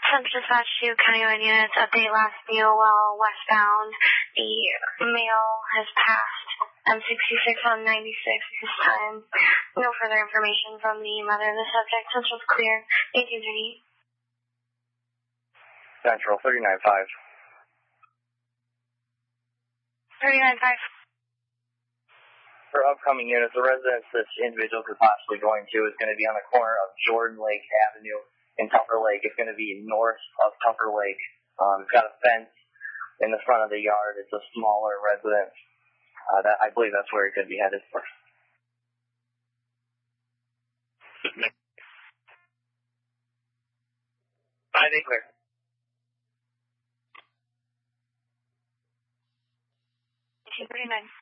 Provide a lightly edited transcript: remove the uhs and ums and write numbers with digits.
Central Dispatch to County Line units, update last BOL westbound. The male has passed M66 on 96 this time. No further information from the mother of the subject. Central's clear. 1830. Central 39-5. 39-5. For upcoming units, the residence this individual could possibly going to is going to be on the corner of Jordan Lake Avenue and Tupper Lake. It's going to be north of Tupper Lake. It's got a fence in the front of the yard. It's a smaller residence. I believe that's where he could be headed for. I think clear. $239.